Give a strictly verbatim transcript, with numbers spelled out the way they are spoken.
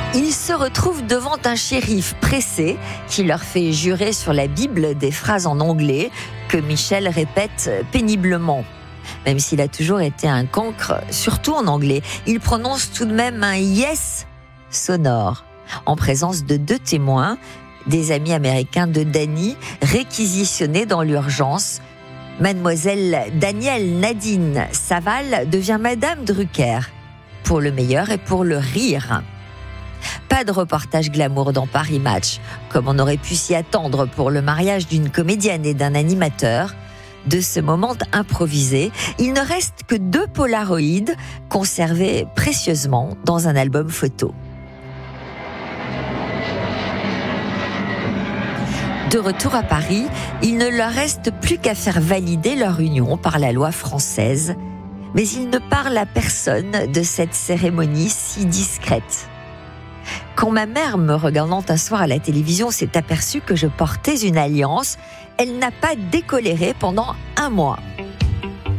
Ils se retrouvent devant un shérif pressé qui leur fait jurer sur la Bible des phrases en anglais que Michel répète péniblement. Même s'il a toujours été un cancre, surtout en anglais, il prononce tout de même un « yes » sonore, en présence de deux témoins, des amis américains de Danny, réquisitionnés dans l'urgence. Mademoiselle Danielle Nadine Saval devient Madame Drucker, pour le meilleur et pour le rire. Pas de reportage glamour dans Paris Match, comme on aurait pu s'y attendre pour le mariage d'une comédienne et d'un animateur. De ce moment improvisé, il ne reste que deux polaroïdes conservés précieusement dans un album photo. De retour à Paris, il ne leur reste plus qu'à faire valider leur union par la loi française. Mais ils ne parlent à personne de cette cérémonie si discrète. Quand ma mère, me regardant un soir à la télévision, s'est aperçue que je portais une alliance, elle n'a pas décoléré pendant un mois.